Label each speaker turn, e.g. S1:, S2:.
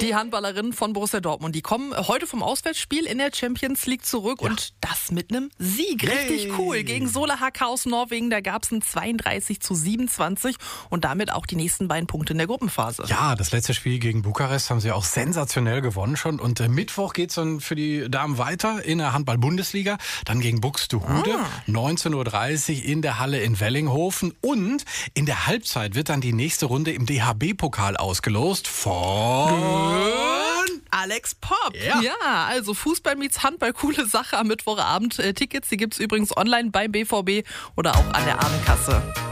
S1: Die Handballerinnen von Borussia Dortmund, die kommen heute vom Auswärtsspiel in der Champions League zurück und das mit einem Sieg. Richtig cool. Gegen Sola HK aus Norwegen, da gab es ein 32:27 und damit auch die nächsten beiden Punkte in der Gruppenphase.
S2: Ja, das letzte Spiel gegen Bukarest haben sie auch sensationell gewonnen schon. Und Mittwoch geht's dann für die Damen weiter in der Handball-Bundesliga. Dann gegen Buxtehude, 19:30 Uhr in der Halle in Wellinghofen. Und in der Halbzeit wird dann die nächste Runde im DHB-Pokal ausgelost von
S1: Alex Popp.
S2: Ja.
S1: Also Fußball meets Handball, coole Sache am Mittwochabend. Tickets, die gibt's übrigens online beim BVB oder auch an der Abendkasse.